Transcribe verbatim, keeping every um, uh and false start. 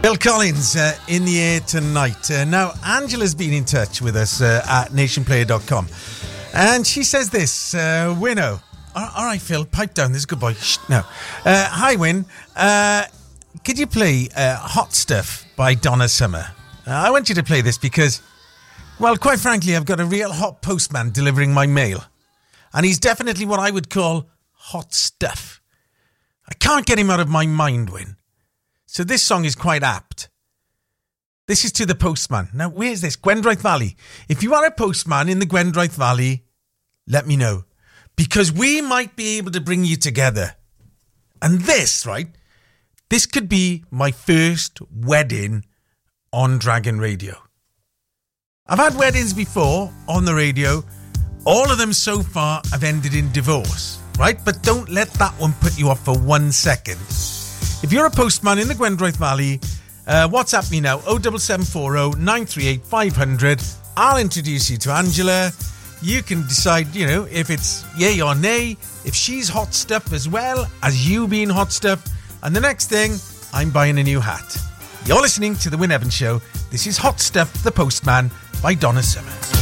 Bill Collins uh, in the air tonight. Uh, now, Angela's been in touch with us uh, at nation player dot com. And she says this, uh, Winno. All, all right, Phil, pipe down. This is a good boy. Shh, no. Uh, hi, Win. Uh, could you play uh, Hot Stuff by Donna Summer? Uh, I want you to play this because, well, quite frankly, I've got a real hot postman delivering my mail. And he's definitely what I would call hot stuff. I can't get him out of my mind, Win. So this song is quite apt. This is to the postman. Now, where's this? Gwendryth Valley. If you are a postman in the Gwendryth Valley, let me know. Because we might be able to bring you together. And this, right? This could be my first wedding on Dragon Radio. I've had weddings before on the radio. All of them so far have ended in divorce, right? But don't let that one put you off for one second. If you're a postman in the Gwendryth Valley, uh, WhatsApp me now, oh seven seven four oh nine three eight five hundred. I'll introduce you to Angela. You can decide, you know, if it's yay or nay, if she's hot stuff as well as you being hot stuff. And the next thing, I'm buying a new hat. You're listening to The Win Evans Show. This is Hot Stuff, The Postman by Donna Summer.